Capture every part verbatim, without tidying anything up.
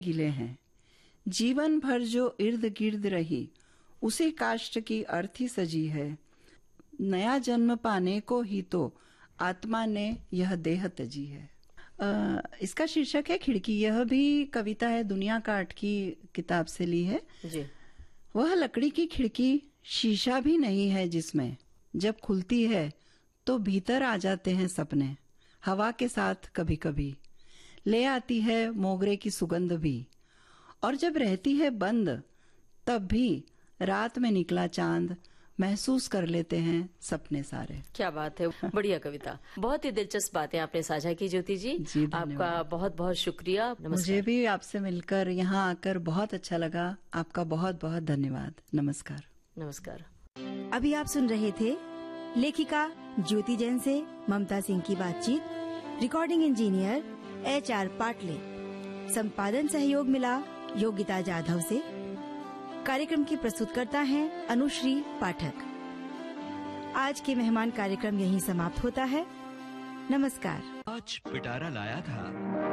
गिले हैं। जीवन भर जो इर्द गिर्द रही, उसी काष्ठ की अर्थी सजी है। नया जन्म पाने को ही तो आत्मा ने यह देह तजी है। आ, इसका शीर्षक है खिड़की। यह भी कविता है दुनिया काट की किताब से ली है जी। वह लकड़ी की खिड़की शीशा भी नहीं है जिसमें जब खुलती है तो भीतर आ जाते हैं सपने। हवा के साथ कभी कभी ले आती है मोगरे की सुगंध भी, और जब रहती है बंद तब भी रात में निकला चांद महसूस कर लेते हैं सपने सारे। क्या बात है, बढ़िया कविता। बहुत ही दिलचस्प बातें आपने साझा की ज्योति जी, जी आपका बहुत बहुत शुक्रिया। नमस्कार। मुझे भी आपसे मिलकर यहाँ आकर बहुत अच्छा लगा। आपका बहुत बहुत धन्यवाद। नमस्कार। नमस्कार। अभी आप सुन रहे थे लेखिका ज्योति जैन से ममता सिंह की बातचीत। Recording engineer H R Patle. संपादन सहयोग मिला योगिता जाधव से। कार्यक्रम की प्रस्तुतकर्ता हैं अनुश्री पाठक। आज के मेहमान कार्यक्रम यहीं समाप्त होता है। नमस्कार। आज पिटारा लाया था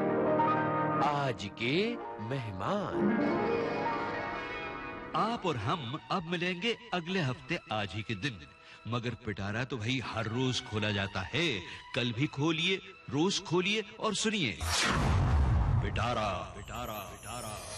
आज के मेहमान। आप और हम अब मिलेंगे अगले हफ्ते आज ही के दिन, मगर पिटारा तो भाई हर रोज खोला जाता है। कल भी खोलिए, रोज खोलिए और सुनिए पिटारा पिटारा पिटारा।